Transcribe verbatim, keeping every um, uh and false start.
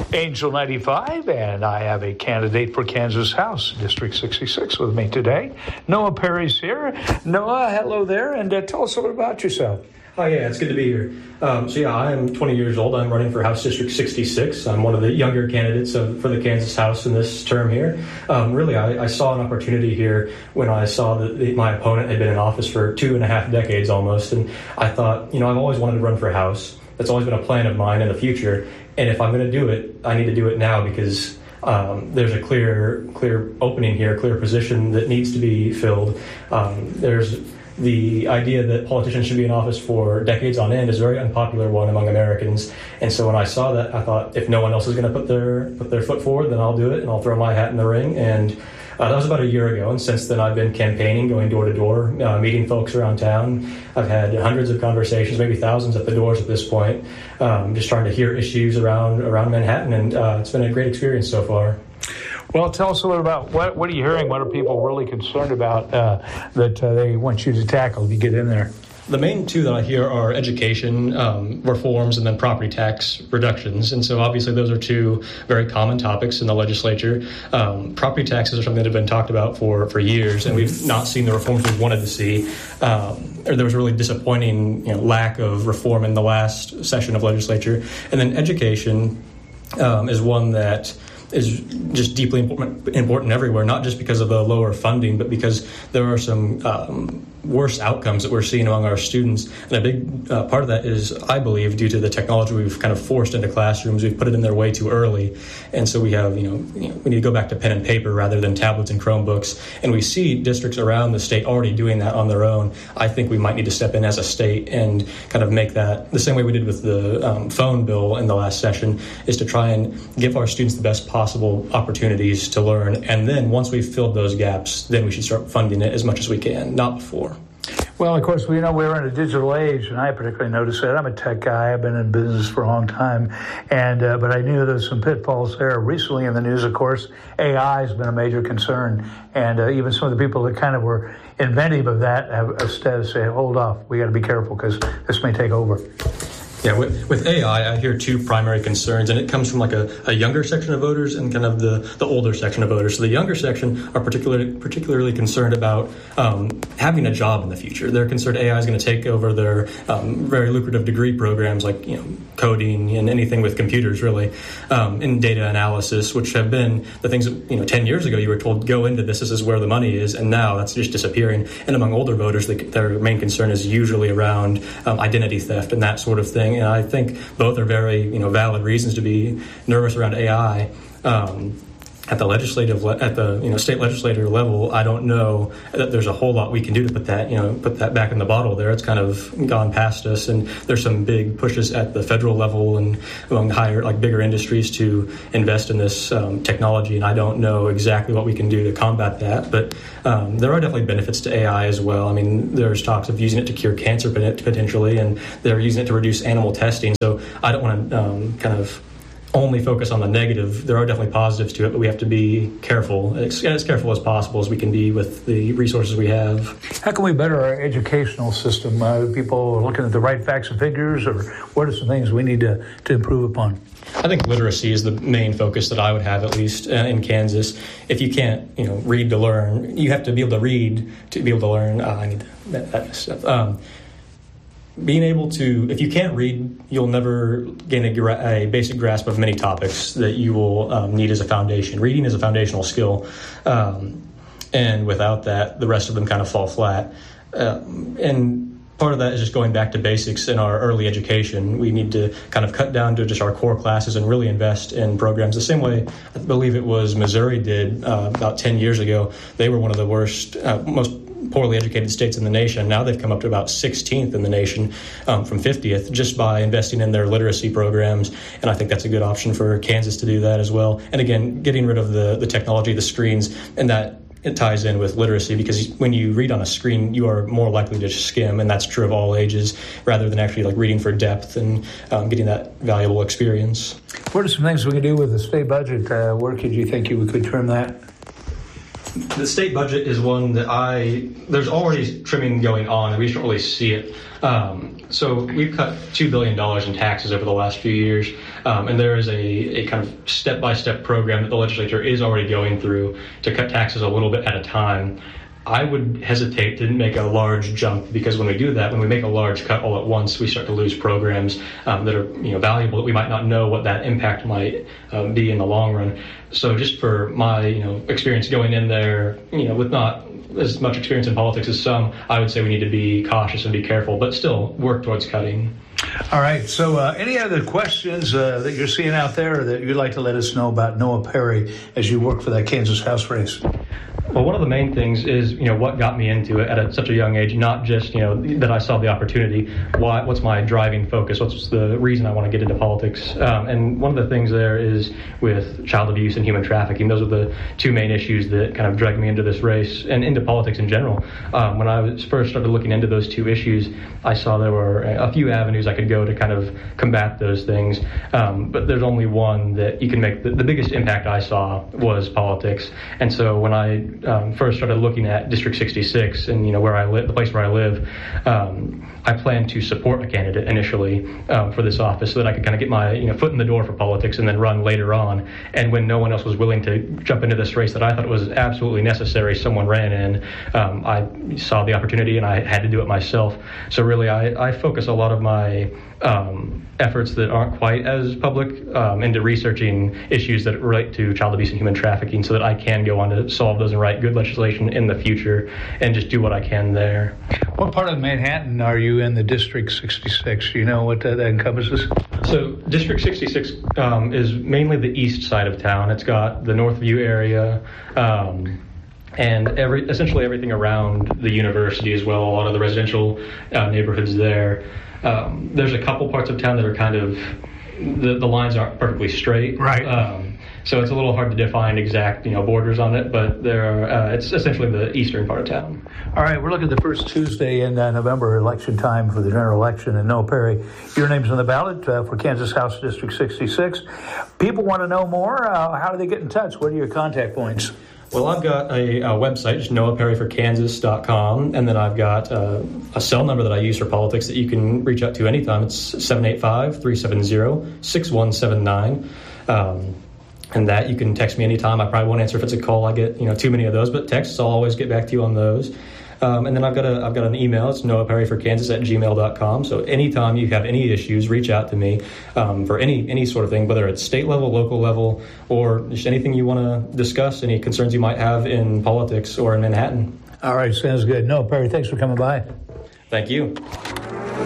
Angel ninety-five, and I have a candidate for Kansas House, District sixty-six, with me today. Noah Perry's here. Noah, hello there, and uh, tell us a little about yourself. Oh, yeah, it's good to be here. Um, so, yeah, I am twenty years old. I'm running for House District sixty-six. I'm one of the younger candidates of, for the Kansas House in this term here. Um, really, I, I saw an opportunity here when I saw that the, my opponent had been in office for two and a half decades almost, and I thought, you know, I've always wanted to run for House. That's always been a plan of mine in the future, and if I'm going to do it, I need to do it now because um, there's a clear, clear opening here, a clear position that needs to be filled. Um, there's The idea that politicians should be in office for decades on end is a very unpopular one among Americans. And so when I saw that, I thought, if no one else is going to put their put their foot forward, then I'll do it and I'll throw my hat in the ring. And uh, that was about a year ago. And since then, I've been campaigning, going door to door, uh, meeting folks around town. I've had hundreds of conversations, maybe thousands at the doors at this point, um, just trying to hear issues around around Manhattan. And uh, it's been a great experience so far. Well, tell us a little about what what are you hearing? What are people really concerned about uh, that uh, they want you to tackle if you get in there? The main two that I hear are education um, reforms and then property tax reductions. And so obviously those are two very common topics in the legislature. Um, property taxes are something that have been talked about for, for years, and we've not seen the reforms we wanted to see. Um, or there was a really disappointing you know, lack of reform in the last session of legislature. And then education um, is one that is just deeply important, important everywhere, not just because of the lower funding, but because there are some um, worse outcomes that we're seeing among our students. And a big uh, part of that is, I believe, due to the technology we've kind of forced into classrooms. We've put it in there way too early. And so we have, you know, you know, we need to go back to pen and paper rather than tablets and Chromebooks. And we see districts around the state already doing that on their own. I think we might need to step in as a state and kind of make that the same way we did with the um, phone bill in the last session, is to try and give our students the best possible opportunities to learn. And then once we've filled those gaps, then we should start funding it as much as we can, not before. Well, of course, we know we're in a digital age, and I particularly noticed that. I'm a tech guy. I've been in business for a long time, and uh, but I knew there's some pitfalls there. Recently in the news, of course, A I has been a major concern, and uh, even some of the people that kind of were inventive of that have instead said, hold off, we got to be careful because this may take over. Yeah, with, with A I, I hear two primary concerns, and it comes from like a, a younger section of voters and kind of the, the older section of voters. So the younger section are particularly particularly concerned about um, having a job in the future. They're concerned A I is going to take over their um, very lucrative degree programs like you know coding and anything with computers, really, um, and data analysis, which have been the things that you know ten years ago you were told go into this. This is where the money is, and now that's just disappearing. And among older voters, the, their main concern is usually around um, identity theft and that sort of thing. And I think both are very, you know, valid reasons to be nervous around A I. Um, at the legislative, le- at the you know state legislature level, I don't know that there's a whole lot we can do to put that, you know, put that back in the bottle there. It's kind of gone past us, and there's some big pushes at the federal level and among higher, like bigger industries to invest in this um, technology. And I don't know exactly what we can do to combat that, but um, there are definitely benefits to A I as well. I mean, there's talks of using it to cure cancer potentially, and they're using it to reduce animal testing. So I don't want to um, kind of only focus on the negative. There are definitely positives to it, but we have to be careful, as, as careful as possible as we can be with the resources we have. How can we better our educational system? Uh, people are looking at the right facts and figures, or what are some things we need to, to improve upon? I think literacy is the main focus that I would have, at least uh, in Kansas. If you can't, you know, read to learn, you have to be able to read to be able to learn. Uh, I need to, that, that stuff. Um, Being able to, if you can't read, you'll never gain a, gra- a basic grasp of many topics that you will um, need as a foundation. Reading is a foundational skill, um, and without that, the rest of them kind of fall flat. Uh, and part of that is just going back to basics in our early education. We need to kind of cut down to just our core classes and really invest in programs the same way I believe it was Missouri did uh, about ten years ago. They were one of the worst, uh, most poorly educated states in the nation. Now they've come up to about sixteenth in the nation um, from fiftieth just by investing in their literacy programs. And I think that's a good option for Kansas to do that as well. And again, getting rid of the, the technology, the screens, and that it ties in with literacy, because when you read on a screen, you are more likely to skim, and that's true of all ages, rather than actually like reading for depth and um, getting that valuable experience. What are some things we can do with the state budget? Uh, where could you think you could trim that? The state budget is one that I, there's already trimming going on, and we just don't really see it. Um, so we've cut two billion dollars in taxes over the last few years, um, and there is a, a kind of step-by-step program that the legislature is already going through to cut taxes a little bit at a time. I would hesitate to make a large jump, because when we do that, when we make a large cut all at once, we start to lose programs um, that are you know valuable, that we might not know what that impact might um, be in the long run. So just for my you know experience going in there, you know, with not as much experience in politics as some, I would say we need to be cautious and be careful, but still work towards cutting. All right. So uh, any other questions uh, that you're seeing out there that you'd like to let us know about Noah Perry as you work for that Kansas House race? Well, one of the main things is, you know, what got me into it at a, such a young age, not just, you know, that I saw the opportunity. Why, what's my driving focus? What's the reason I want to get into politics? Um, and one of the things there is with child abuse and human trafficking. Those are the two main issues that kind of dragged me into this race and into politics in general. Um, when I was first started looking into those two issues, I saw there were a few avenues I could go to kind of combat those things. Um, but there's only one that you can make. The, the biggest impact I saw was politics. And so when I Um, first started looking at District sixty-six and you know where I live, the place where I live, um, I planned to support a candidate initially um, for this office so that I could kind of get my you know foot in the door for politics and then run later on. And when no one else was willing to jump into this race that I thought was absolutely necessary, someone ran in. Um, I saw the opportunity and I had to do it myself. So really, I, I focus a lot of my um, efforts that aren't quite as public um, into researching issues that relate to child abuse and human trafficking, so that I can go on to solve those and write good legislation in the future and just do what I can there. What part of Manhattan are you in the District sixty-six? Do you know what that encompasses? So District sixty-six um, is mainly the east side of town. It's got the Northview area, um, and every essentially everything around the university as well, a lot of the residential uh, neighborhoods there. Um, there's a couple parts of town that are kind of, the, the lines aren't perfectly straight. Right. Um, so it's a little hard to define exact, you know, borders on it, but there are, uh, it's essentially the eastern part of town. All right, we're looking at the first Tuesday in uh, November, election time for the general election, and Noah Perry, your name's on the ballot uh, for Kansas House District sixty-six. People want to know more. Uh, how do they get in touch? What are your contact points? Well, I've got a, a website, just noah perry for kansas dot com, and then I've got uh, a cell number that I use for politics that you can reach out to anytime. It's seven eight five, three seven zero, six one seven nine. Um, and that you can text me anytime. I probably won't answer if it's a call. I get, you know, too many of those, but texts, I'll always get back to you on those. Um, and then I've got a I've got an email. It's noah perry for kansas at gmail dot com. So anytime you have any issues, reach out to me um, for any any sort of thing, whether it's state level, local level, or just anything you want to discuss, any concerns you might have in politics or in Manhattan. All right, sounds good. Noah Perry, thanks for coming by. Thank you.